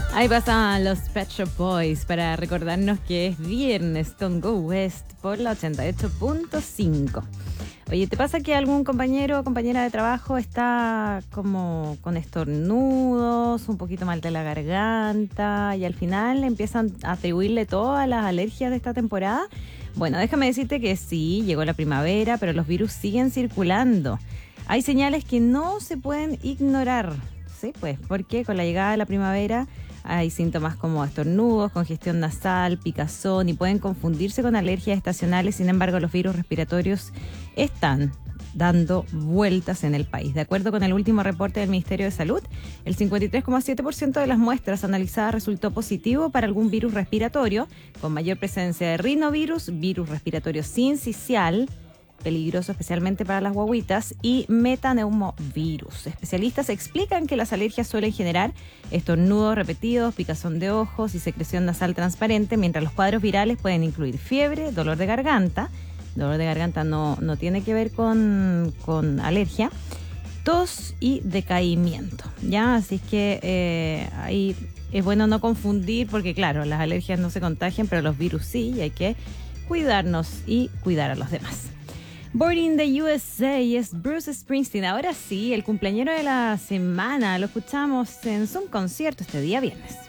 Ahí pasaban los Pet Shop Boys para recordarnos que es viernes con Go West por la 88.5. Oye, ¿te pasa que algún compañero o compañera de trabajo está como con estornudos, un poquito mal de la garganta y al final empiezan a atribuirle todas las alergias de esta temporada? Bueno, déjame decirte que sí, llegó la primavera, pero los virus siguen circulando. Hay señales que no se pueden ignorar, ¿sí? Pues porque con la llegada de la primavera hay síntomas como estornudos, congestión nasal, picazón y pueden confundirse con alergias estacionales. Sin embargo, los virus respiratorios están dando vueltas en el país. De acuerdo con el último reporte del Ministerio de Salud, el 53,7% de las muestras analizadas resultó positivo para algún virus respiratorio, con mayor presencia de rinovirus, virus respiratorio sincicial, peligroso especialmente para las guaguitas, y metaneumovirus. Especialistas explican que las alergias suelen generar estornudos repetidos, picazón de ojos y secreción nasal transparente, mientras los cuadros virales pueden incluir fiebre, dolor de garganta. Dolor de garganta no tiene que ver con alergia, tos y decaimiento, ¿ya? Así es que ahí es bueno no confundir porque, claro, las alergias no se contagian, pero los virus sí, y hay que cuidarnos y cuidar a los demás. Born in the USA es Bruce Springsteen. Ahora sí, el cumpleañero de la semana. Lo escuchamos en su concierto este día viernes.